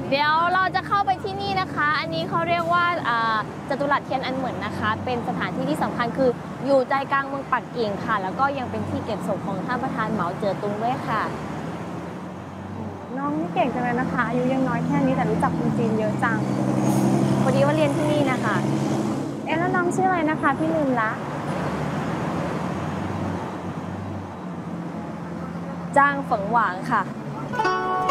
เดี๋ยวเราจะเข้าไปที่นี่นะคะ อันนี้เขาเรียกว่าจตุรัสเทียนอันเหมินนะคะ เป็นสถานที่ที่สำคัญคืออยู่ใจกลางเมืองปักกิ่งค่ะ แล้วก็ยังเป็นที่เก็บศพของท่านประธานเหมาเจ๋อตุงด้วยค่ะน้องนี่เก่งจังเลยนะคะอายุยังน้อยแค่นี้แต่รู้จักคนจีนเยอะจังพอดีว่าเรียนที่นี่นะคะแล้วน้องชื่ออะไรนะคะพี่ลืมละจ้างฝังหวางค่ะ